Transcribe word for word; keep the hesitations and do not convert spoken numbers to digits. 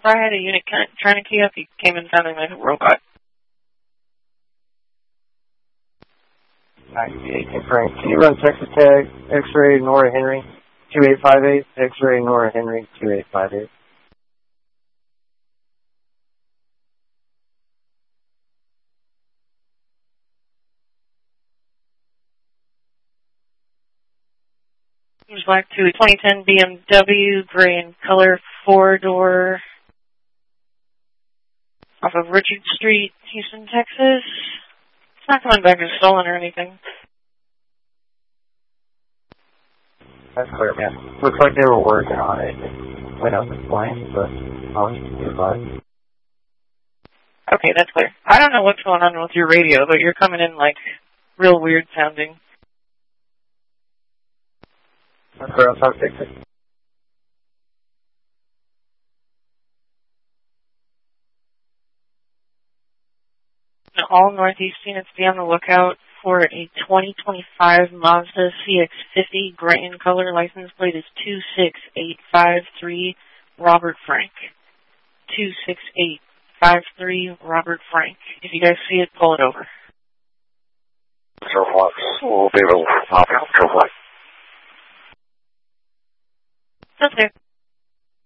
So I had a unit trying to key up. He came in sounding like a robot. Alright, hey, Frank, can you run Texas Tag, X-ray Nora Henry, two eight five eight, X-ray Nora Henry, two eight five eight. Black to a twenty ten B M W, gray in color, four-door, off of Richard Street, Houston, Texas. It's not coming back as stolen or anything. That's clear, man. Looks like they were working on it. It went up in flames, but I'll just be advised. Okay, that's clear. I don't know what's going on with your radio, but you're coming in, like, real weird sounding. That's where I'll talk to you. All Northeast units, be on the lookout for a twenty twenty-five Mazda C X fifty, gray in color. License plate is two six eight five three, Robert Frank. two six eight five three, Robert Frank. If you guys see it, pull it over. Zero Fox, we'll be able to pop out. Zero Fox.